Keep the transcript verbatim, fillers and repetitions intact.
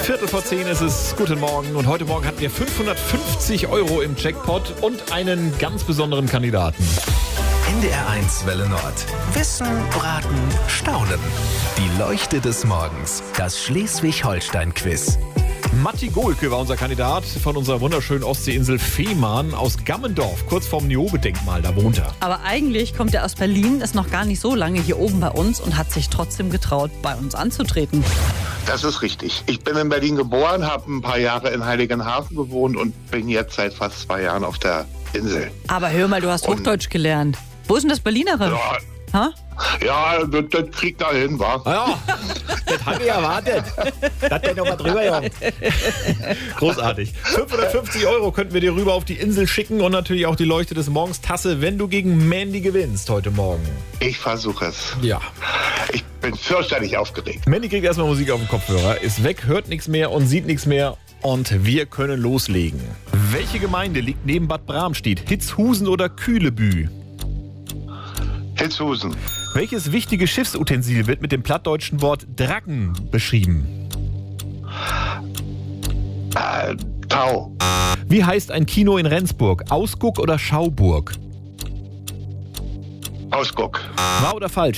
Viertel vor zehn ist es. Guten Morgen. Und heute Morgen hatten wir fünfhundertfünfzig Euro im Jackpot und einen ganz besonderen Kandidaten. N D R eins Welle Nord. Wissen, Raten, Staunen. Die Leuchte des Morgens. Das Schleswig-Holstein-Quiz. Matti Gohlke war unser Kandidat von unserer wunderschönen Ostseeinsel Fehmarn aus Gammendorf, kurz vorm Niobe-Denkmal, da wohnt er. Aber eigentlich kommt er aus Berlin, ist noch gar nicht so lange hier oben bei uns und hat sich trotzdem getraut, bei uns anzutreten. Das ist richtig. Ich bin in Berlin geboren, habe ein paar Jahre in Heiligenhafen gewohnt und bin jetzt seit fast zwei Jahren auf der Insel. Aber hör mal, du hast Und- Hochdeutsch gelernt. Wo ist denn das Berlinere? Ja, Ha? ja das, das kriegt da hin, wa? Ah ja, das habe ich erwartet. Das denn noch mal drüber, Jungs. Großartig. fünfhundertfünfzig Euro könnten wir dir rüber auf die Insel schicken und natürlich auch die Leuchte des Morgens Tasse, wenn du gegen Mandy gewinnst heute Morgen. Ich versuche es. Ja. Ich bin fürchterlich aufgeregt. Mandy kriegt erstmal Musik auf den Kopfhörer, ist weg, hört nichts mehr und sieht nichts mehr. Und wir können loslegen. Welche Gemeinde liegt neben Bad Bramstedt? Hitzhusen oder Kühlebü? Hitzhusen. Welches wichtige Schiffsutensil wird mit dem plattdeutschen Wort Dracken beschrieben? Äh, Tau. Wie heißt ein Kino in Rendsburg? Ausguck oder Schauburg? Ausguck. Wahr oder falsch?